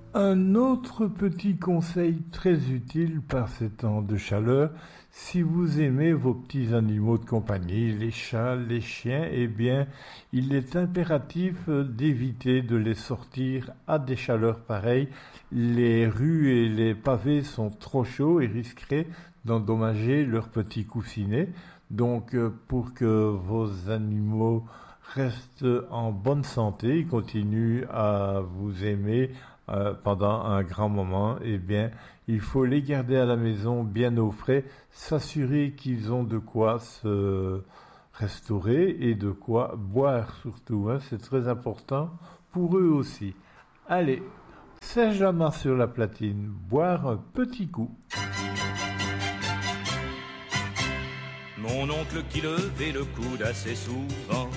Un autre petit conseil très utile par ces temps de chaleur, si vous aimez vos petits animaux de compagnie, les chats, les chiens, eh bien, il est impératif d'éviter de les sortir à des chaleurs pareilles. Les rues et les pavés sont trop chauds et risqueraient d'endommager leurs petits coussinets. Donc, pour que vos animaux restent en bonne santé, continuent à vous aimer pendant un grand moment, eh bien, il faut les garder à la maison bien au frais, s'assurer qu'ils ont de quoi se restaurer et de quoi boire surtout, hein, c'est très important pour eux aussi. Allez, serge la main sur la platine, boire un petit coup. Mon oncle qui levait le coude assez souvent